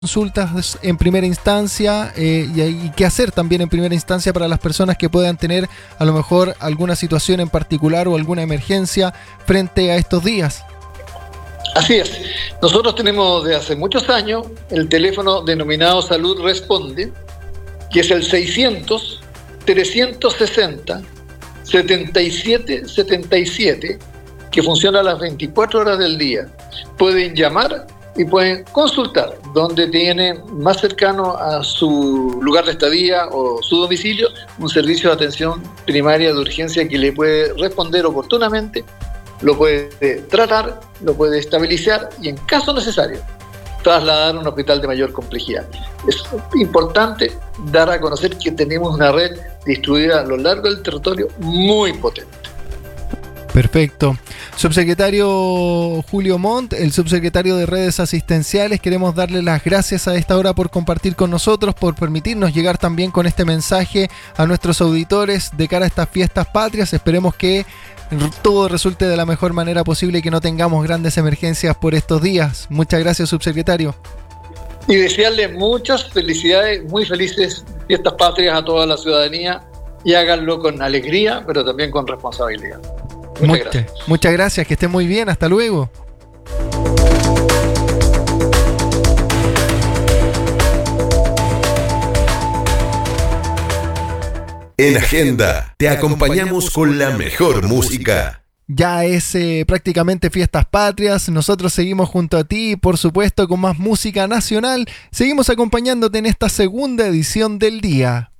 consultas en primera instancia y qué hacer también en primera instancia para las personas que puedan tener a lo mejor alguna situación en particular o alguna emergencia frente a estos días. Así es. Nosotros tenemos desde hace muchos años el teléfono denominado Salud Responde, que es el 600-360-7777, que funciona a las 24 horas del día. Pueden llamar y pueden consultar donde tienen más cercano a su lugar de estadía o su domicilio un servicio de atención primaria de urgencia que le puede responder oportunamente, lo puede tratar, lo puede estabilizar y en caso necesario trasladar a un hospital de mayor complejidad. Es importante dar a conocer que tenemos una red distribuida a lo largo del territorio muy potente. Perfecto. Subsecretario Julio Montt, el subsecretario de Redes Asistenciales, queremos darle las gracias a esta hora por compartir con nosotros, por permitirnos llegar también con este mensaje a nuestros auditores de cara a estas fiestas patrias. Esperemos que todo resulte de la mejor manera posible y que no tengamos grandes emergencias por estos días. Muchas gracias, subsecretario. Y desearle muchas felicidades, muy felices fiestas patrias a toda la ciudadanía y háganlo con alegría, pero también con responsabilidad. Muchas gracias, que estén muy bien, hasta luego. En Agenda te acompañamos con la mejor música. Ya es prácticamente fiestas patrias, nosotros seguimos junto a ti, por supuesto, con más música nacional. Seguimos acompañándote en esta segunda edición del día.